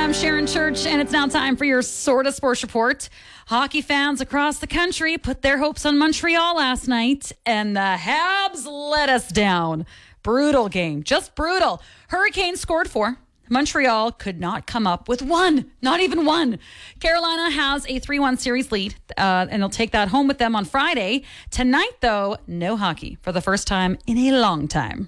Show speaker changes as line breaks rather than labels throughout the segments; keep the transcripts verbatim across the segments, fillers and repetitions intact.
I'm Sharon Church, and it's now time for your Sorta Sports Report. Hockey fans across the country put their hopes on Montreal last night, and the Habs let us down. Brutal game, just brutal. Hurricanes scored four. Montreal could not come up with one, not even one. Carolina has a three one series lead, uh, and they'll take that home with them on Friday. Tonight, though, no hockey for the first time in a long time.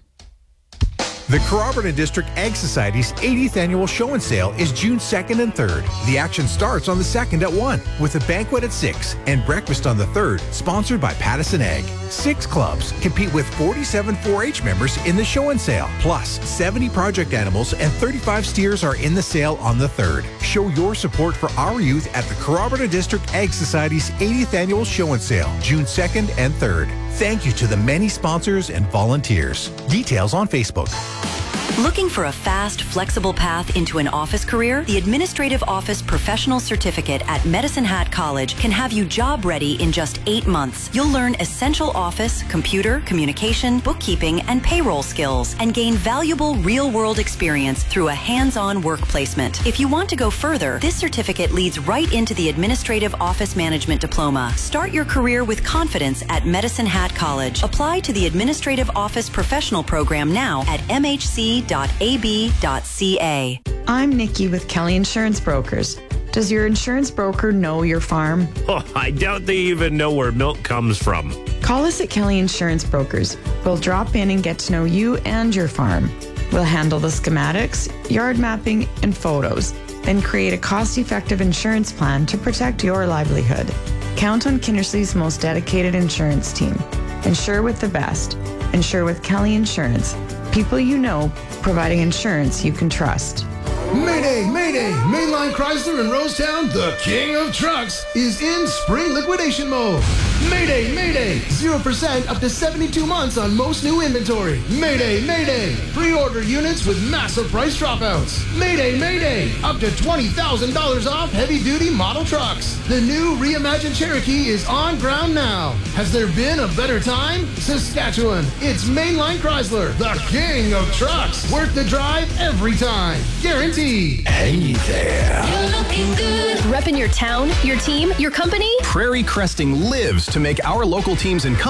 The Carrollton District Ag Society's eightieth annual show and sale is June second and third. The action starts on the second at one, with a banquet at six and breakfast on the third, sponsored by Pattison Ag. Six clubs compete with forty-seven four H members in the show and sale. Plus, seventy project animals and thirty-five steers are in the sale on the third. Show your support for our youth at the Carrollton District Ag Society's eightieth annual show and sale, June second and third. Thank you to the many sponsors and volunteers. Details on Facebook.
Looking for a fast, flexible path into an office career? The Administrative Office Professional Certificate at Medicine Hat College can have you job ready in just eight months. You'll learn essential office, computer, communication, bookkeeping, and payroll skills, and gain valuable real-world experience through a hands-on work placement. If you want to go further, this certificate leads right into the Administrative Office Management Diploma. Start your career with confidence at Medicine Hat College. Apply to the Administrative Office Professional Program now at m h c dot a b dot c a.
I'm Nikki with Kelly Insurance Brokers. Does your insurance broker know your farm?
Oh, I doubt they even know where milk comes from.
Call us at Kelly Insurance Brokers. We'll drop in and get to know you and your farm. We'll handle the schematics, yard mapping, and photos, then create a cost-effective insurance plan to protect your livelihood. Count on Kindersley's most dedicated insurance team. Insure with the best. Insure with Kelly Insurance. People you know, providing insurance you can trust.
Mayday, Mayday! Mainline Chrysler in Rosetown, the king of trucks, is in spring liquidation mode. Mayday, Mayday! zero percent up to seventy-two months on most new inventory. Mayday, Mayday! Pre-order units with massive price dropouts. Mayday, Mayday! Up to twenty thousand dollars off heavy-duty model trucks. The new reimagined Cherokee is on ground now. Has there been a better time? Saskatchewan, it's Mainline Chrysler, the king of trucks. Worth the drive every time. Guaranteed.
Hey there.
You're looking good.
Repping your town, your team, your company.
Prairie Cresting lives to make our local teams and companies